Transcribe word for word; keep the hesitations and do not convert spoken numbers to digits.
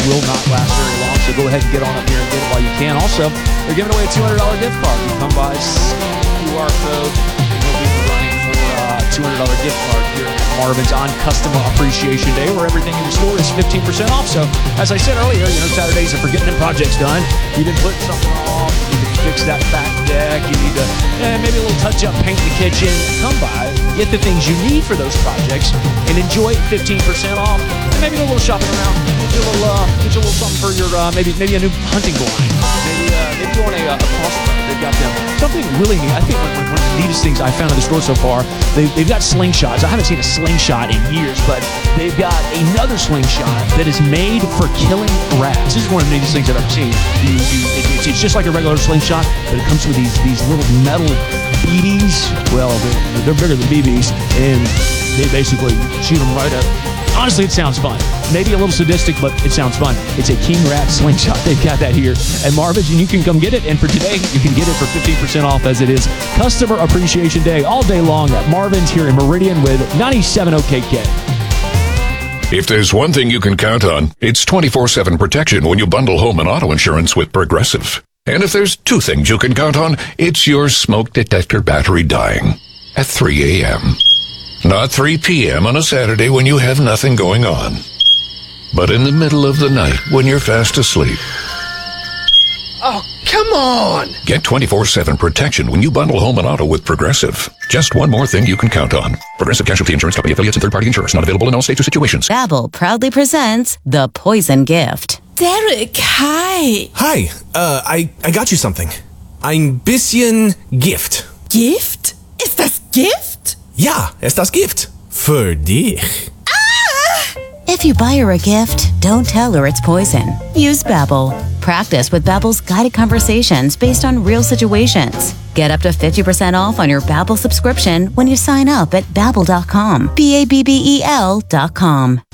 will not last very long, so go ahead and get on up here and get it while you can. Also, they're giving away a two hundred dollars gift card. You come by, Q R code, and you'll be running for a two hundred dollars gift card here at Marvin's on Customer Appreciation Day, where everything in the store is fifteen percent off. So, as I said earlier, you know, Saturdays are for getting them projects done. You've been putting something off. You need to fix that back deck. You need to, eh, maybe a little touch-up, paint the kitchen. Come by, get the things you need for those projects, and enjoy fifteen percent off. And maybe a little shopping around. Get you a little, uh, get you a little something for your, uh, maybe maybe a new hunting blind. Maybe, uh, maybe you want a, a crossbow. They've got them. Something really neat. I think one, one of the neatest things I found in the store so far, they, they've got slingshots. I haven't seen a slingshot in years, but they've got another slingshot that is made for killing rats. This is one of the neatest things I've ever seen. You, you, it, it's, it's just like a regular slingshot, but it comes with these these little metal B Bs. Well, they're, they're bigger than B Bs, and they basically shoot them right up. Honestly, it sounds fun. Maybe a little sadistic, but it sounds fun. It's a King Rat slingshot. They've got that here at Marvin's, and you can come get it. And for today, you can get it for fifteen percent off, as it is Customer Appreciation Day all day long at Marvin's here in Meridian with ninety-seven O K K. If there's one thing you can count on, it's twenty-four seven protection when you bundle home and auto insurance with Progressive. And if there's two things you can count on, it's your smoke detector battery dying at three a.m. Not three p.m. on a Saturday when you have nothing going on, but in the middle of the night when you're fast asleep. Oh, come on! Get twenty-four seven protection when you bundle home and auto with Progressive. Just one more thing you can count on. Progressive Casualty Insurance Company affiliates and third-party insurers. Not available in all states or situations. Babbel proudly presents The Poison Gift. Derek, hi. Hi, uh, I, I got you something. Ein bisschen Gift. Gift? Ist das Gift? Ja, es ist das Gift. Für dich. If you buy her a gift, don't tell her it's poison. Use Babbel. Practice with Babbel's guided conversations based on real situations. Get up to fifty percent off on your Babbel subscription when you sign up at babbel dot com. B A B B E L dot com.